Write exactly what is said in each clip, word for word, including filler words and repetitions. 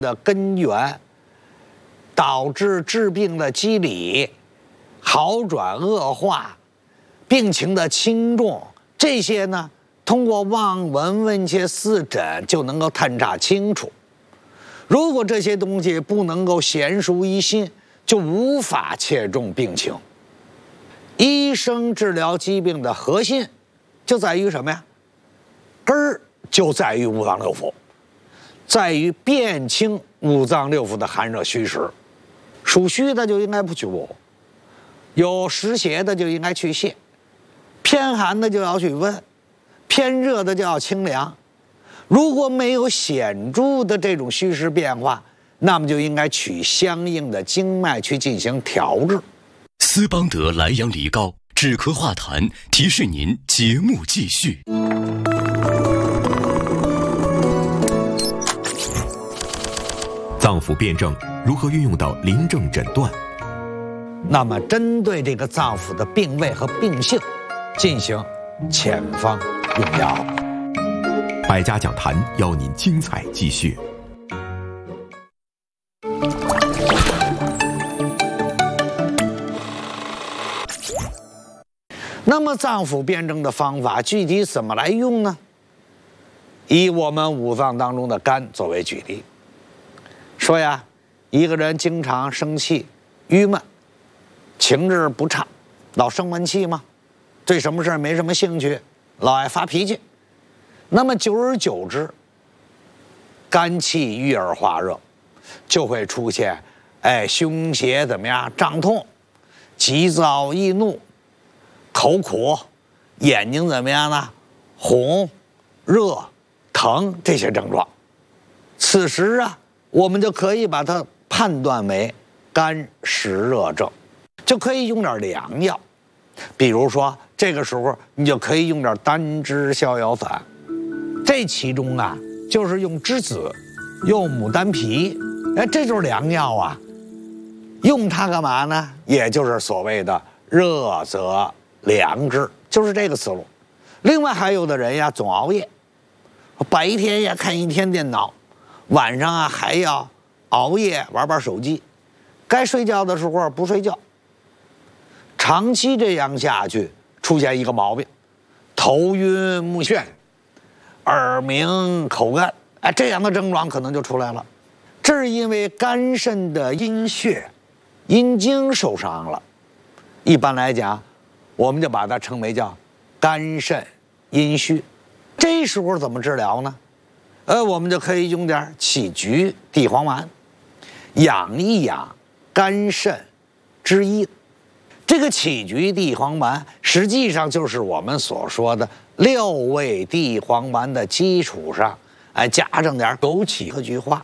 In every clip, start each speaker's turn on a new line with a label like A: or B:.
A: 的根源，导致治病的机理好转恶化，病情的轻重，这些呢，通过望闻问切四诊就能够探查清楚。如果这些东西不能够娴熟于心，就无法切中病情。医生治疗疾病的核心就在于什么呀？根儿就在于五脏六腑，在于辨清五脏六腑的寒热虚实。属虚的就应该不去补，有湿邪的就应该去泻，偏寒的就要去温，偏热的就要清凉。如果没有显著的这种虚实变化，那么就应该取相应的经脉去进行调治。
B: 斯邦德莱阳梨膏止咳化痰，提示您节目继续。
C: 脏腑辩证如何运用到临症诊断？
A: 那么针对这个脏腑的病位和病性，进行遣方用药。
C: 百家讲坛邀您精彩继续。
A: 那么脏腑辩证的方法具体怎么来用呢？以我们五脏当中的肝作为举例，说呀，一个人经常生气、郁闷，情志不畅，老生闷气嘛，对什么事儿没什么兴趣，老爱发脾气。那么久而久之，肝气郁而化热，就会出现，哎，胸胁怎么样胀痛，急躁易怒，口苦，眼睛怎么样呢？红、热、疼这些症状。此时啊，我们就可以把它判断为肝湿热症，就可以用点凉药。比如说，这个时候你就可以用点丹栀逍遥散。这其中啊，就是用栀子，用牡丹皮，哎，这就是良药啊。用它干嘛呢？也就是所谓的热则凉之，就是这个思路。另外还有的人呀，总熬夜，白天呀看一天电脑，晚上啊还要熬夜玩玩手机，该睡觉的时候不睡觉。长期这样下去，出现一个毛病，头晕目眩，耳鸣口干，哎，这样的症状可能就出来了。这是因为肝肾的阴血、阴经受伤了。一般来讲，我们就把它称为叫肝肾阴虚。这时候怎么治疗呢？呃，我们就可以用点杞菊地黄丸，养一养肝肾之阴。这个杞菊地黄丸实际上就是我们所说的六味地黄丸的基础上，哎，加上点枸杞和菊花，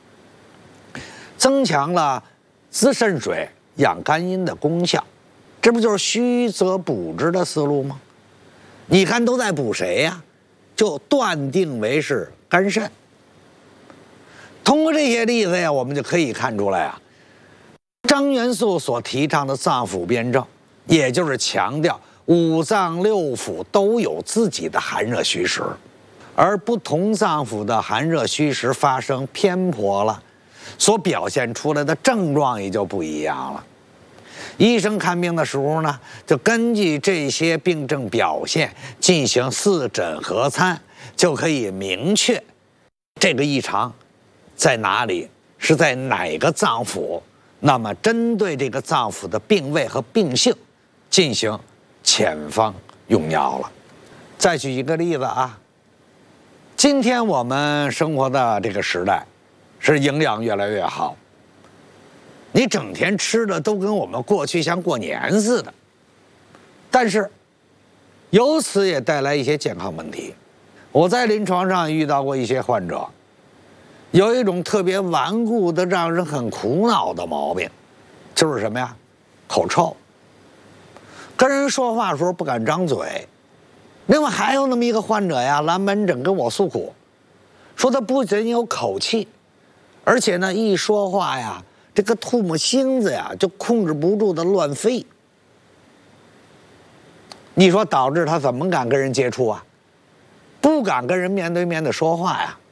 A: 增强了滋肾水、养肝阴的功效。这不就是虚则补之的思路吗？你看都在补谁呀？就断定为是肝肾。通过这些例子呀，我们就可以看出来啊，张元素所提倡的脏腑辩证，也就是强调五脏六腑都有自己的寒热虚实，而不同脏腑的寒热虚实发生偏颇了，所表现出来的症状也就不一样了。医生看病的时候呢，就根据这些病症表现进行四诊合参，就可以明确这个异常在哪里，是在哪个脏腑。那么针对这个脏腑的病位和病性进行遣方用药了。再举一个例子啊，今天我们生活的这个时代是营养越来越好，你整天吃的都跟我们过去像过年似的，但是由此也带来一些健康问题。我在临床上遇到过一些患者，有一种特别顽固的让人很苦恼的毛病，就是什么呀？口臭，跟人说话的时候不敢张嘴。另外还有那么一个患者呀，来门诊跟我诉苦，说他不仅有口气，而且呢一说话呀，这个唾沫星子呀就控制不住的乱飞。你说导致他怎么敢跟人接触啊？不敢跟人面对面的说话呀。